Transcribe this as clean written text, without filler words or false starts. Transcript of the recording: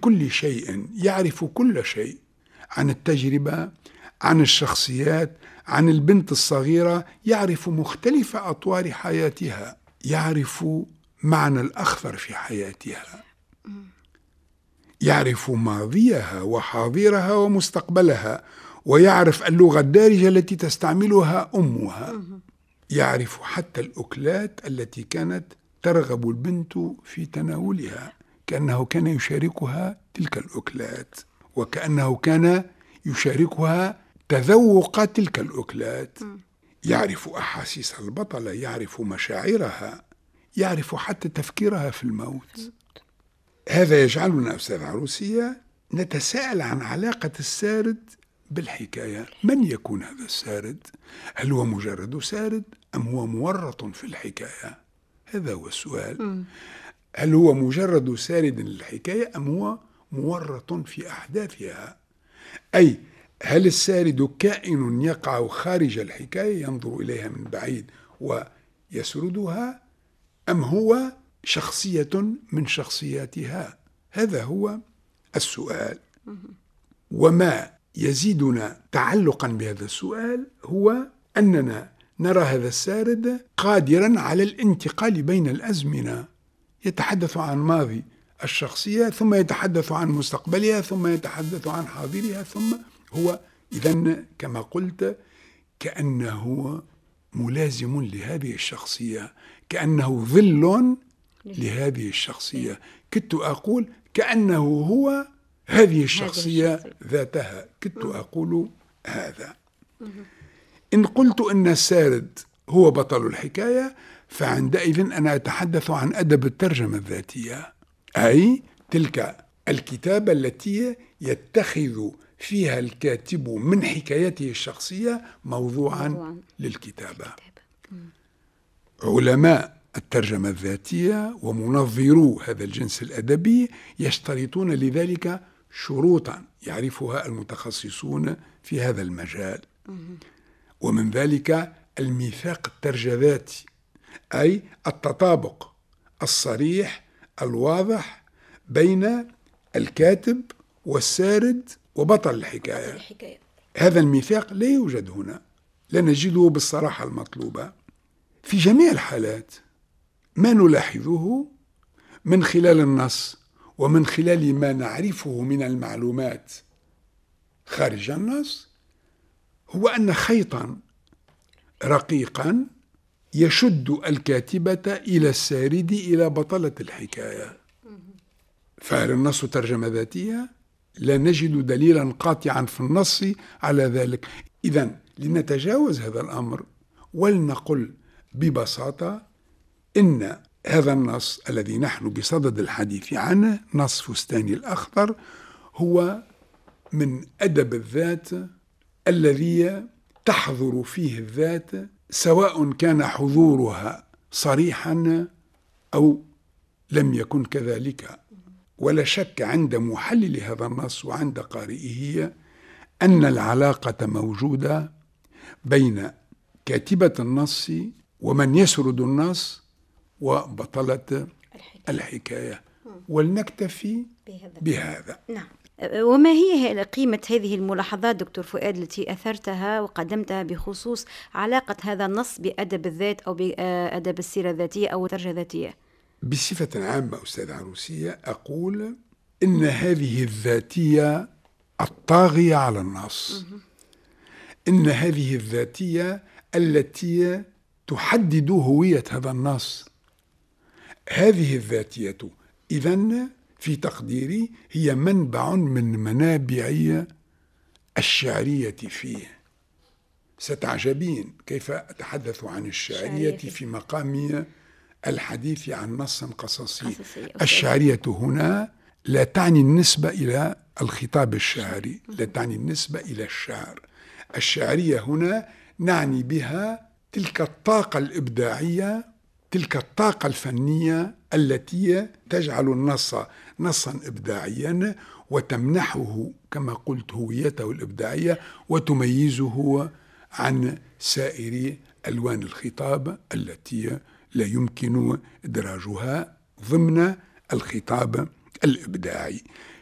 كل شيء، يعرف كل شيء عن التجربة، عن الشخصيات، عن البنت الصغيرة، يعرف مختلف أطوار حياتها، يعرف معنى الأخضر في حياتها، يعرف ماضيها وحاضرها ومستقبلها، ويعرف اللغة الدارجة التي تستعملها أمها، يعرف حتى الأكلات التي كانت ترغب البنت في تناولها، كأنه كان يشاركها تلك الأكلات، وكأنه كان يشاركها تذوق تلك الأكلات. يعرف أحاسيس البطلة، يعرف مشاعرها، يعرف حتى تفكيرها في الموت. هذا يجعلنا أستاذ عروسية نتساءل عن علاقة السارد بالحكاية. من يكون هذا السارد؟ هل هو مجرد سارد أم هو مورط في الحكاية؟ هذا هو السؤال. هل هو مجرد سارد للحكاية أم هو مورط في أحداثها؟ أي هل السارد كائن يقع خارج الحكاية ينظر إليها من بعيد ويسردها، أم هو شخصية من شخصياتها؟ هذا هو السؤال. وما يزيدنا تعلقا بهذا السؤال هو أننا نرى هذا السارد قادرا على الانتقال بين الأزمنة، يتحدث عن ماضي الشخصية، ثم يتحدث عن مستقبلها، ثم يتحدث عن حاضرها، ثم هو إذن كما قلت كأنه ملازم لهذه الشخصية، كأنه ظل لهذه الشخصية. كدت أقول كأنه هو هذه الشخصية ذاتها، كدت أقول هذا. إن قلت أن السارد هو بطل الحكاية، فعندئذ أنا أتحدث عن أدب الترجمة الذاتية، أي تلك الكتابة التي يتخذ فيها الكاتب من حكايته الشخصية موضوعا للكتابة. علماء الترجمة الذاتية ومنظرو هذا الجنس الأدبي يشترطون لذلك شروطا يعرفها المتخصصون في هذا المجال، ومن ذلك الميثاق الترجماتي، أي التطابق الصريح الواضح بين الكاتب والسارد وبطل الحكاية. هذا الميثاق لا يوجد هنا، لا نجده بالصراحة المطلوبة. في جميع الحالات ما نلاحظه من خلال النص ومن خلال ما نعرفه من المعلومات خارج النص هو أن خيطا رقيقا يشد الكاتبة إلى السارد، إلى بطلة الحكاية. فهل النص ترجمة ذاتية؟ لا نجد دليلا قاطعا في النص على ذلك. إذن لنتجاوز هذا الأمر ولنقل ببساطة إن هذا النص الذي نحن بصدد الحديث عنه، نص فستان الأخضر، هو من أدب الذات الذي تحضر فيه الذات، سواء كان حضورها صريحا أو لم يكن كذلك. ولا شك عند محلل هذا النص وعند قارئه أن العلاقة موجودة بين كاتبة النص ومن يسرد النص وبطلة الحكاية، ولنكتفي بهذا. نعم. وما هي قيمة هذه الملاحظات دكتور فؤاد التي أثرتها وقدمتها بخصوص علاقة هذا النص بأدب الذات أو بأدب السيرة الذاتية أو الترجمة الذاتية؟ بصفة عامة أستاذ عروسية أقول إن هذه الذاتية الطاغية على النص، إن هذه الذاتية التي تحدد هوية هذا النص. هذه الذاتية إذن في تقديري هي منبع من منابع الشعرية فيه. ستعجبين كيف أتحدث عن الشعرية في مقام الحديث عن نص قصصي. الشعرية هنا لا تعني النسبة إلى الخطاب الشعري، لا تعني النسبة إلى الشعر. الشعرية هنا نعني بها تلك الطاقة الإبداعية، تلك الطاقة الفنية التي تجعل النص نصا إبداعيا وتمنحه كما قلت هويته الإبداعية وتميزه عن سائر ألوان الخطاب التي لا يمكن إدراجها ضمن الخطاب الإبداعي.